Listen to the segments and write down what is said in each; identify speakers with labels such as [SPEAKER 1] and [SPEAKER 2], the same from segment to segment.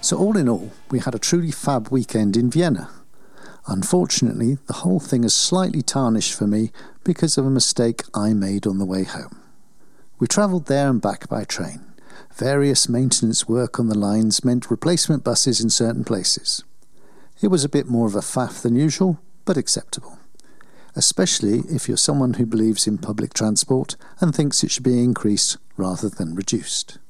[SPEAKER 1] So all in all, we had a truly fab weekend in Vienna. Unfortunately, the whole thing is slightly tarnished for me because of a mistake I made on the way home. We travelled there and back by train. Various maintenance work on the lines meant replacement buses in certain places. It was a bit more of a faff than usual, but acceptable. Especially if you're someone who believes in public transport and thinks it should be increased rather than reduced.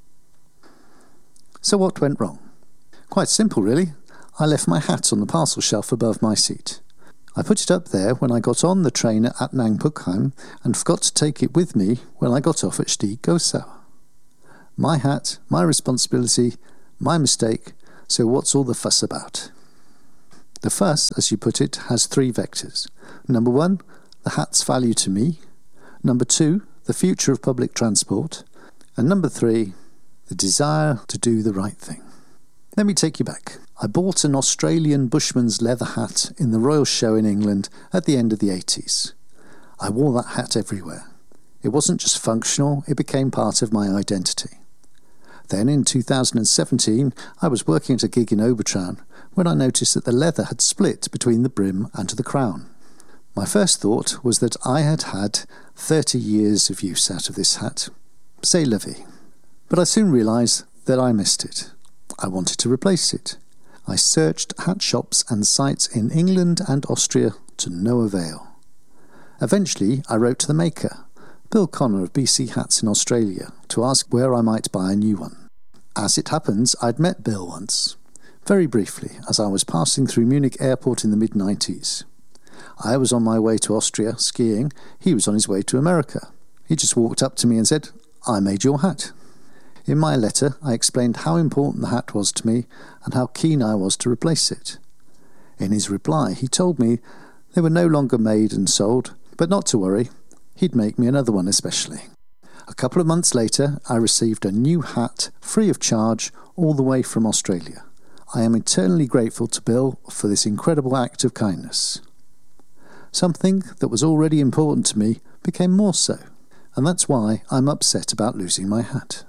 [SPEAKER 1] So what went wrong? Quite simple, really. I left my hat on the parcel shelf above my seat. I put it up there when I got on the train at Nangpuckheim and forgot to take it with me when I got off at Stieg-Gossau. My hat, my responsibility, my mistake, so what's all the fuss about? The fuss, as you put it, has 3 vectors. Number 1, the hat's value to me. Number 2, the future of public transport. And number 3, the desire to do the right thing. Let me take you back. I bought an Australian bushman's leather hat in the Royal Show in England at the end of the 80s. I wore that hat everywhere. It wasn't just functional, it became part of my identity. Then in 2017, I was working at a gig in Obertraun when I noticed that the leather had split between the brim and the crown. My first thought was that I had had 30 years of use out of this hat. C'est la vie. But I soon realised that I missed it. I wanted to replace it. I searched hat shops and sites in England and Austria to no avail. Eventually, I wrote to the maker, Bill Connor of BC Hats in Australia, to ask where I might buy a new one. As it happens, I'd met Bill once, very briefly, as I was passing through Munich airport in the mid-90s. I was on my way to Austria skiing, he was on his way to America. He just walked up to me and said, "I made your hat." In my letter, I explained how important the hat was to me and how keen I was to replace it. In his reply, he told me they were no longer made and sold, but not to worry, he'd make me another one especially. A couple of months later, I received a new hat, free of charge, all the way from Australia. I am eternally grateful to Bill for this incredible act of kindness. Something that was already important to me became more so, and that's why I'm upset about losing my hat.